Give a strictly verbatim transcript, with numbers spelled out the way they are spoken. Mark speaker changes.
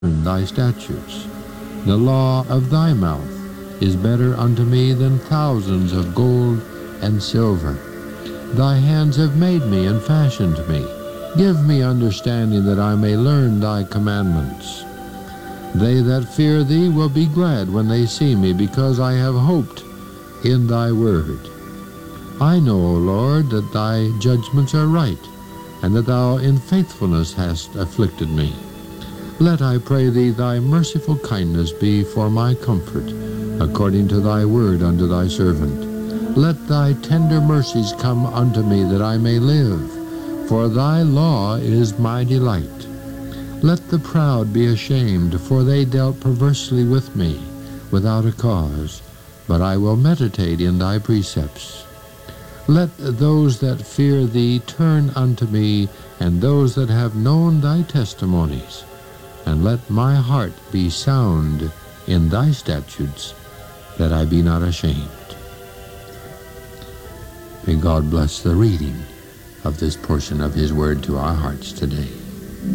Speaker 1: thy statutes. The law of thy mouth is better unto me than thousands of gold and silver. Thy hands have made me and fashioned me. Give me understanding that I may learn thy commandments. They that fear thee will be glad when they see me, because I have hoped in thy word. I know, O Lord, that thy judgments are right, and that thou in faithfulness hast afflicted me. Let, I pray thee, thy merciful kindness be for my comfort, according to thy word unto thy servant. Let thy tender mercies come unto me, that I may live, for thy law is my delight. Let the proud be ashamed, for they dealt perversely with me, without a cause, but I will meditate in thy precepts. Let those that fear thee turn unto me, and those that have known thy testimonies. And let my heart be sound in thy statutes, that I be not ashamed. May God bless the reading of this portion of his word to our hearts today.